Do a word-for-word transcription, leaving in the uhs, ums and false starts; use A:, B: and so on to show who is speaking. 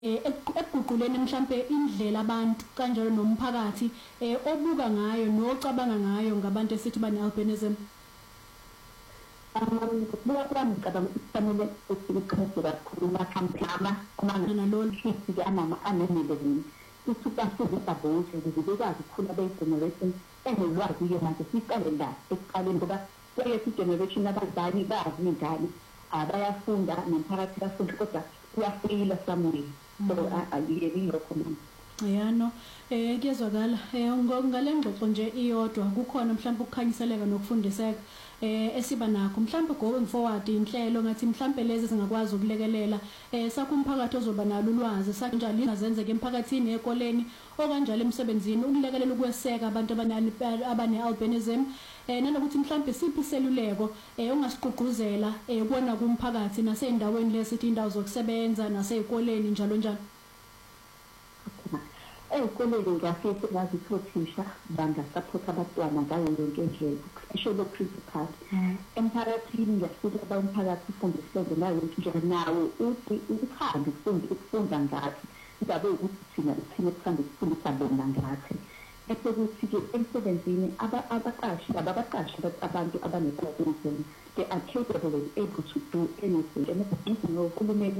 A: ekuguquleni mhlambe indlela abantu kanjalo nomphakathi obuka ngayo nocabanga ngayo ngabantu esithi bane-albinism?
B: Um, kubuka kwami ngicabanga ukuthi kufanele ukuqinisekisa kakhulu amakhampani amangana lolu hisi amama anenelezini ukuthi basebenzisa bonke ukuze bekwazi ukukhula beyi-generation enolwazi-ke manje siqale la ekuqaleni ngoba kweyethu i-generation abazali bazi iy'ngane bayafunda nomphakathi bafunda kodwa kuyafeyila somewhere. So ayilokho mina.
A: Yano eh kuyezwakala eh ngale ngxoxo nje iyodwa kukhona mhlawumbe ukukhanyiseleka nokufundiseka eh esiba nakho mhlawumbe going forward inhlelo ngathi mhlawumbe lezi singakwazi ukulekelela eh sakho umphakathi ozoba nalo ulwazi sakanjalo ingazenzeka emphakathini ekoleni okanjalo emsebenzini ukulekelela ukweseka abantu abane-albinism eh nanokuthi mhlawumbe siphi iseluleko eh ongasiqhuquzela eh kubona kumphakathi naseyindaweni lesithi indawo zokusebenza nasezikoleni njalo njalo.
B: Ey'koleni ngiyafisa ngazi ukuthi othisha bangasapotha abantwana ngayo yonke indlela, especially principal. Emphakathini ngiyafisa ukuba umphakathi ufundiseke nayo yonke indlela nawo uthi uthanda ukufunda ukufunda ngathi ingabe ukuthi thina thina ekuthanda ukufundisa bona ngathi. Bese kuthi-ke emsebenzini abaqashi ababaqashi abantu abane-albinism they are capable and able to do anything and uhulumeni